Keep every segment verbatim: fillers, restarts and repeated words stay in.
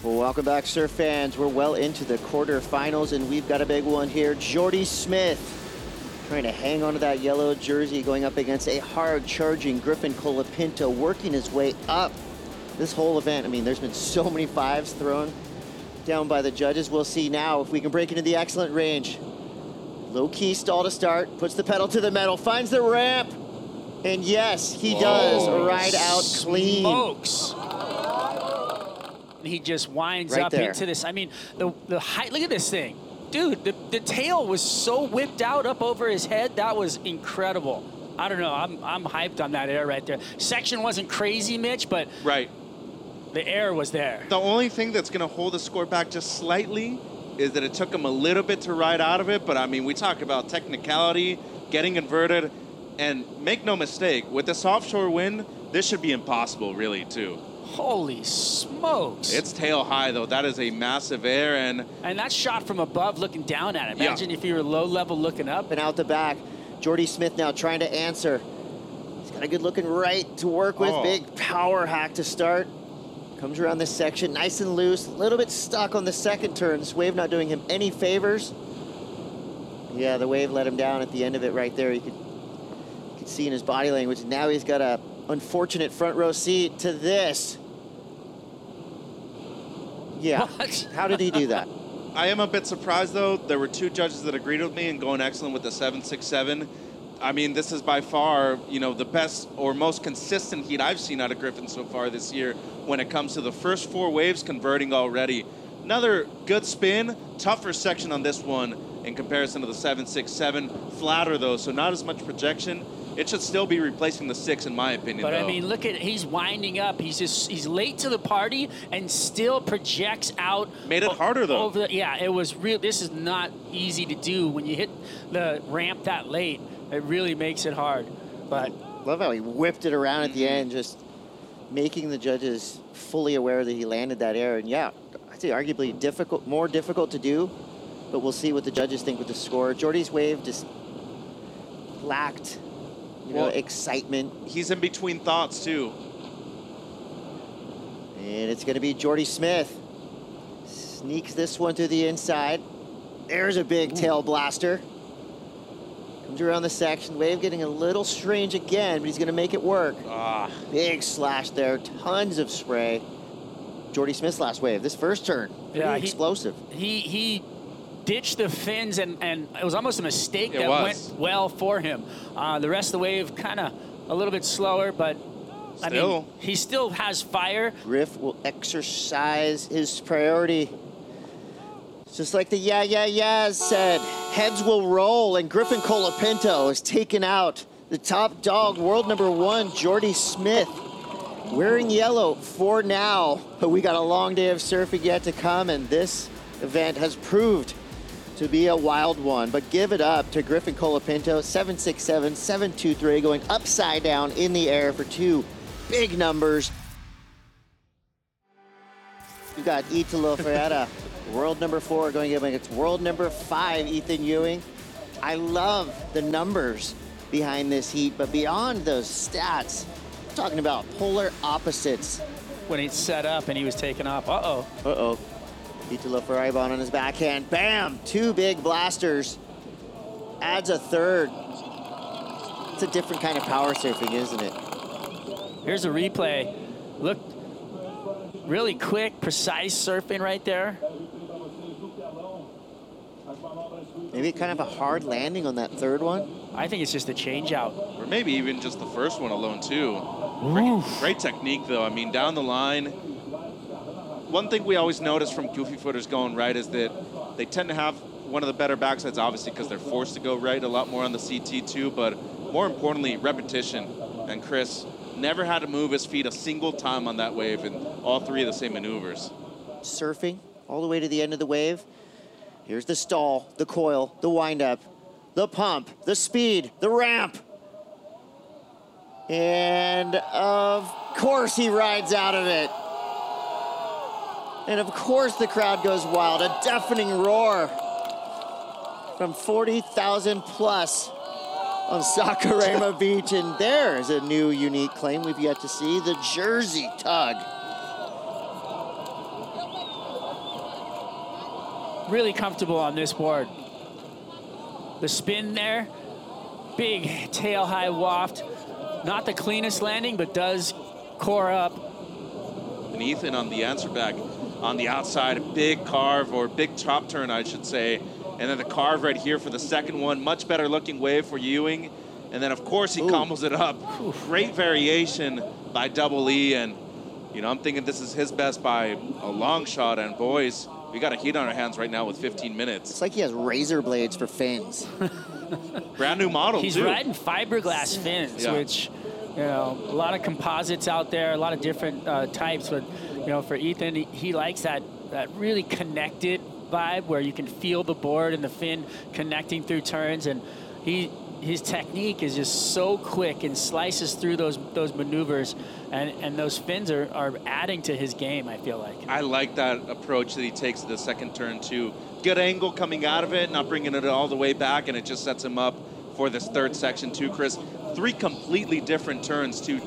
Well, welcome back, surf fans. We're well into the quarterfinals, and we've got a big one here. Jordy Smith trying to hang on to that yellow jersey, going up against a hard-charging Griffin Colapinto, working his way up this whole event. I mean, there's been so many fives thrown down by the judges. We'll see now if we can break into the excellent range. Low-key stall to start, puts the pedal to the metal, finds the ramp, and yes, he Whoa. does ride out clean. Smokes. He just winds right up there. into this. I mean, the the height, look at this thing. Dude, the, the tail was so whipped out up over his head. That was incredible. I don't know, I'm, I'm hyped on that air right there. Section wasn't crazy, Mitch, but right. the air was there. The only thing that's gonna hold the score back just slightly is that it took him a little bit to ride out of it, but I mean, we talk about technicality, getting inverted, and make no mistake, with this offshore wind, this should be impossible, really, too. Holy smokes. It's tail high, though. That is a massive air, and... And that's shot from above looking down at it. Imagine yeah. if you were low level looking up. And out the back, Jordy Smith now trying to answer. He's got a good looking right to work with. Oh. Big power hack to start. Comes around this section, nice and loose. A little bit stuck on the second turn. This wave not doing him any favors. Yeah, the wave let him down at the end of it right there. You could, you could see in his body language. Now he's got a unfortunate front row seat to this. Yeah, what? How did he do that? I am a bit surprised, though. There were two judges that agreed with me and going excellent with the seven six seven. I mean, this is by far, you know, the best or most consistent heat I've seen out of Griffin so far this year when it comes to the first four waves converting already. Another good spin, tougher section on this one in comparison to the seven six seven. Flatter, though, so not as much projection. It should still be replacing the six, in my opinion, But, though. I mean, look at, he's winding up. He's just, he's late to the party and still projects out. Made it harder, though. Over the, yeah, it was real. This is not easy to do. When you hit the ramp that late, it really makes it hard. But love how he whipped it around at the end, just making the judges fully aware that he landed that air. And yeah, I'd say arguably difficult, more difficult to do, but we'll see what the judges think with the score. Jordy's wave just lacked, you well, know, excitement. He's in between thoughts too. And it's gonna be Jordy Smith. Sneaks this one to the inside. There's a big Ooh. tail blaster. Comes around the section, wave getting a little strange again, but he's gonna make it work. Ah. Big slash there, tons of spray. Jordy Smith's last wave, this first turn, yeah, he, explosive. He he ditched the fins, and, and it was almost a mistake it that was. went well for him. Uh, the rest of the wave kind of a little bit slower, but I still. mean, he still has fire. Griff will exercise his priority. Just like the yeah, yeah, yeahs said, heads will roll, and Griffin Colapinto has taken out the top dog, world number one, Jordy Smith. Wearing yellow for now, but we got a long day of surfing yet to come, and this event has proved to be a wild one. But give it up to Griffin Colapinto, seven six seven, seven two three, going upside down in the air for two big numbers. We got Italo Ferreira, world number four, going against world number five, Ethan Ewing. I love the numbers behind this heat, but beyond those stats, we're talking about polar opposites. When he set up and he was taking off, uh-oh. Uh-oh. Italo Ferreira on his backhand, bam! Two big blasters, adds a third. It's a different kind of power surfing, isn't it? Here's a replay. Look, really quick, precise surfing right there. Maybe kind of a hard landing on that third one. I think it's just a change out. Or maybe even just the first one alone too. Great, great technique though. I mean, down the line, one thing we always notice from goofy footers going right is that they tend to have one of the better backsides, obviously, because they're forced to go right a lot more on the C T too, but more importantly, repetition. And Chris never had to move his feet a single time on that wave in all three of the same maneuvers. Surfing all the way to the end of the wave. Here's the stall, the coil, the windup, the pump, the speed, the ramp. And of course he rides out of it. And of course the crowd goes wild, a deafening roar from forty thousand plus on Saquarema Beach. And there's a new unique claim we've yet to see, the Jersey Tug. really comfortable on this board. The spin there, big tail high waft. Not the cleanest landing, but does core up. And Ethan on the answer back on the outside, a big carve or big top turn, I should say. And then the carve right here for the second one. Much better looking wave for Ewing. And then, of course, he Ooh. combos it up. Great variation by Double E. And, you know, I'm thinking this is his best by a long shot. And, boys, we got a heat on our hands right now with fifteen minutes. It's like he has razor blades for fins. Brand new model, He's too. riding fiberglass fins, Yeah. which, you know, a lot of composites out there, a lot of different uh, types. But, you know, for Ethan, he, he likes that, that really connected vibe where you can feel the board and the fin connecting through turns. And he his technique is just so quick and slices through those those maneuvers. And, and those fins are, are adding to his game, I feel like. I like that approach that he takes to the second turn, too. Good angle coming out of it, not bringing it all the way back, and it just sets him up for this third section, too, Chris. Three completely different turns, too.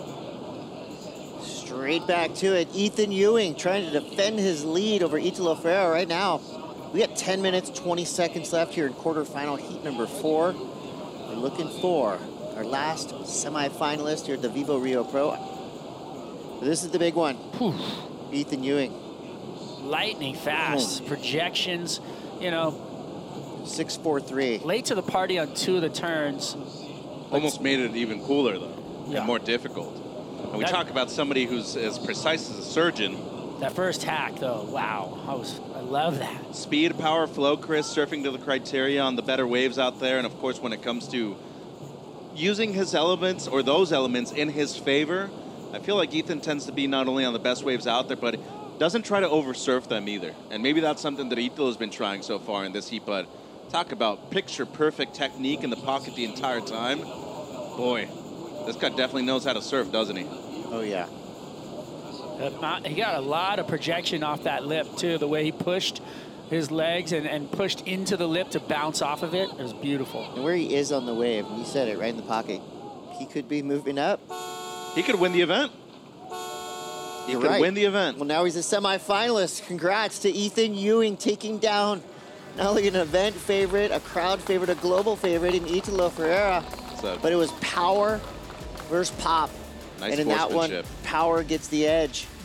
Straight back to it. Ethan Ewing trying to defend his lead over Italo Ferreira right now. We got ten minutes, twenty seconds left here in quarterfinal heat number four. We're looking for our last semifinalist here at the Vivo Rio Pro. This is the big one. Whew. Ethan Ewing. Lightning fast. Projections, you know, six four three. late to the party on two of the turns. Almost made it even cooler, though, Yeah. and more difficult. And we That- talk about somebody who's as precise as a surgeon. That first hack, though, wow. I, was, I love that. Speed, power, flow, Chris, surfing to the criteria on the better waves out there. And, of course, when it comes to using his elements or those elements in his favor, I feel like Ethan tends to be not only on the best waves out there, but doesn't try to oversurf them either. And maybe that's something that Italo has been trying so far in this heat. But talk about picture-perfect technique in the pocket the entire time. Boy, this guy definitely knows how to surf, doesn't he? Oh, yeah. Uh, He got a lot of projection off that lip, too. The way he pushed his legs and, and pushed into the lip to bounce off of it. It was beautiful. And where he is on the wave, you said it right in the pocket. He could be moving up. He could win the event. He You're could right. win the event. Well, now he's a semifinalist. Congrats to Ethan Ewing taking down not only an event favorite, a crowd favorite, a global favorite in Italo Ferreira, So, but it was power versus pop. nice And in that one, sportsmanship. power gets the edge.